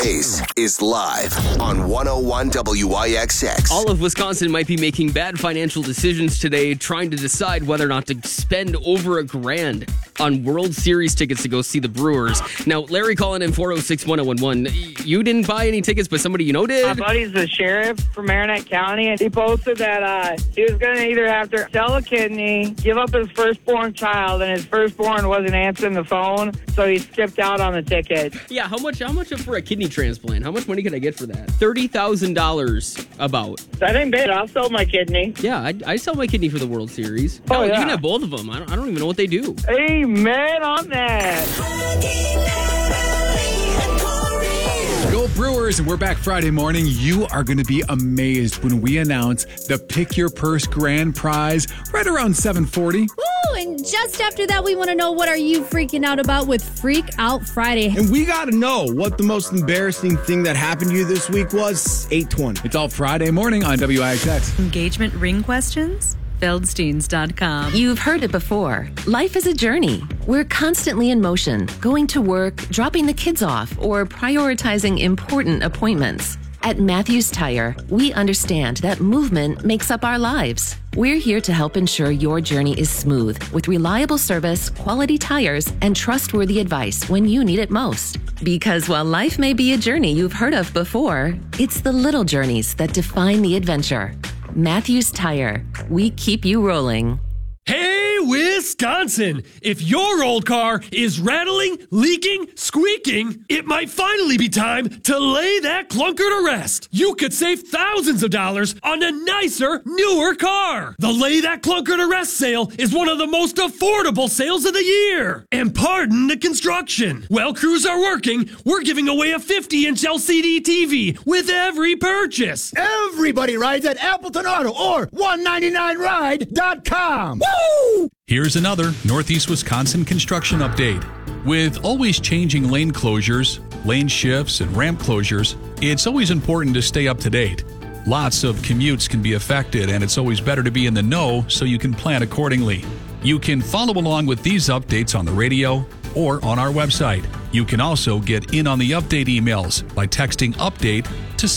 Case is live on 101 WIXX. All of Wisconsin might be making bad financial decisions today, trying to decide whether or not to spend over $1,000 on World Series tickets to go see the Brewers. Now, Larry calling in 406-1011. You didn't buy any tickets, but somebody you know did? My buddy's the sheriff from Marinette County, and he posted that he was going to either have to sell a kidney, give up his firstborn child, and his firstborn wasn't answering the phone, so he skipped out on the ticket. Yeah, how much for a kidney transplant? How much money could I get for that? $30,000 about. That ain't bad. I'll sell my kidney. Yeah, I sell my kidney for the World Series. Oh, You yeah. can have both of them. I don't even know what they do. Amen on that. Go Brewers, and we're back Friday morning. You are going to be amazed when we announce the Pick Your Purse Grand Prize right around 7:40. Ooh, and just after that, we want to know, what are you freaking out about with Freak Out Friday? And we got to know what the most embarrassing thing that happened to you this week was. 8:20. It's all Friday morning on WIXX. Engagement ring questions? Feldsteins.com. You've heard it before. Life is a journey. We're constantly in motion, going to work, dropping the kids off, or prioritizing important appointments. At Matthews Tire, we understand that movement makes up our lives. We're here to help ensure your journey is smooth with reliable service, quality tires, and trustworthy advice when you need it most. Because while life may be a journey you've heard of before, it's the little journeys that define the adventure. Matthews Tire. We keep you rolling. Hey, Wisconsin! If your old car is rattling, leaking, squeaking, it might finally be time to lay that clunker to rest. You could save thousands of dollars on a nicer, newer car. The Lay That Clunker to Rest sale is one of the most affordable sales of the year. And pardon the construction. While crews are working, we're giving away a 50-inch LCD TV with every purchase. Everybody rides at Appleton Auto or 199ride.com. Woo! Here's another Northeast Wisconsin construction update. With always changing lane closures, lane shifts, and ramp closures, it's always important to stay up to date. Lots of commutes can be affected, and it's always better to be in the know so you can plan accordingly. You can follow along with these updates on the radio or on our website. You can also get in on the update emails by texting UPDATE to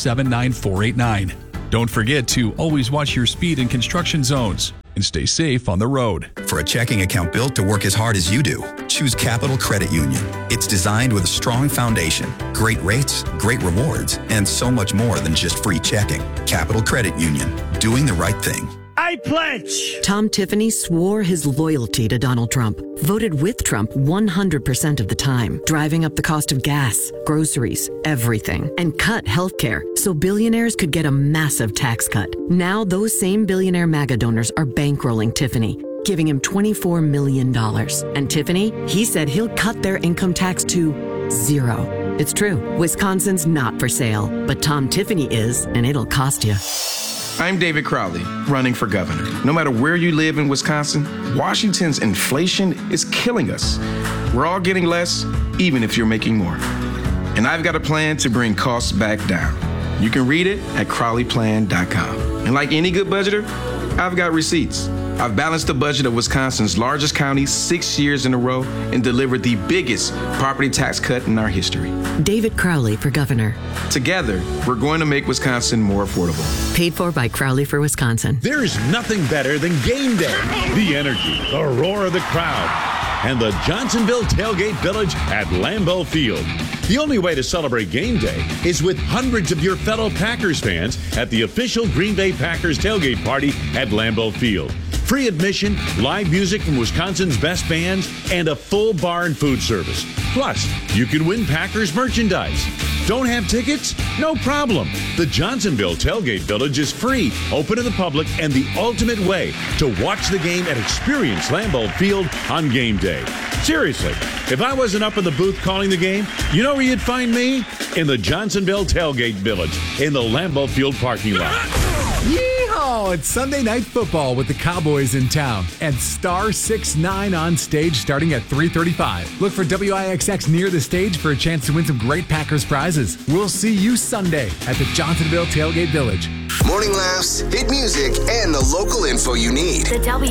79489. Don't forget to always watch your speed in construction zones and stay safe on the road. For a checking account built to work as hard as you do, choose Capital Credit Union. It's designed with a strong foundation, great rates, great rewards, and so much more than just free checking. Capital Credit Union, doing the right thing. I pledge. Tom Tiffany swore his loyalty to Donald Trump, voted with Trump 100% of the time, driving up the cost of gas, groceries, everything, and cut healthcare so billionaires could get a massive tax cut. Now those same billionaire MAGA donors are bankrolling Tiffany, giving him $24 million. And Tiffany, he said he'll cut their income tax to 0. It's true. Wisconsin's not for sale, but Tom Tiffany is, and it'll cost you. I'm David Crowley, running for governor. No matter where you live in Wisconsin, Washington's inflation is killing us. We're all getting less, even if you're making more. And I've got a plan to bring costs back down. You can read it at crowleyplan.com. And like any good budgeter, I've got receipts. I've balanced the budget of Wisconsin's largest county 6 years in a row and delivered the biggest property tax cut in our history. David Crowley for governor. Together, we're going to make Wisconsin more affordable. Paid for by Crowley for Wisconsin. There's nothing better than game day. The energy, the roar of the crowd, and the Johnsonville Tailgate Village at Lambeau Field. The only way to celebrate game day is with hundreds of your fellow Packers fans at the official Green Bay Packers tailgate party at Lambeau Field. Free admission, live music from Wisconsin's best bands, and a full bar and food service. Plus, you can win Packers merchandise. Don't have tickets? No problem. The Johnsonville Tailgate Village is free, open to the public, and the ultimate way to watch the game and experience Lambeau Field on game day. Seriously, if I wasn't up in the booth calling the game, you know where you'd find me? In the Johnsonville Tailgate Village, in the Lambeau Field parking lot. Yeehaw! It's Sunday Night Football with the Cowboys in town and Star 6-9 on stage starting at 3:35. Look for WIXX near the stage for a chance to win some great Packers prizes. We'll see you Sunday at the Johnsonville Tailgate Village. Morning laughs, hit music, and the local info you need. The